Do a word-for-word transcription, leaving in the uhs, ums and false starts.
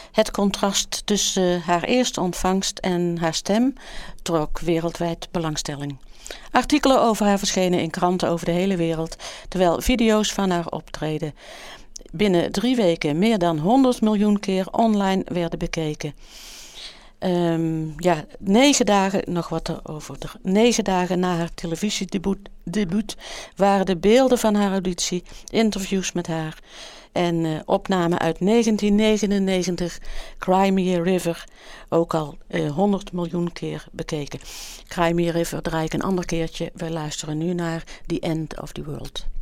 Het contrast tussen haar eerste ontvangst en haar stem trok wereldwijd belangstelling. Artikelen over haar verschenen in kranten over de hele wereld, terwijl video's van haar optreden binnen drie weken meer dan honderd miljoen keer online werden bekeken. Um, ja, negen dagen, nog wat erover. Negen dagen na haar televisiedebuut debuut waren de beelden van haar auditie, interviews met haar en uh, opnamen uit negentien negenennegentig, Cry Me a River, ook al uh, honderd miljoen keer bekeken. Cry Me a River draai ik een ander keertje. Wij luisteren nu naar The End of the World.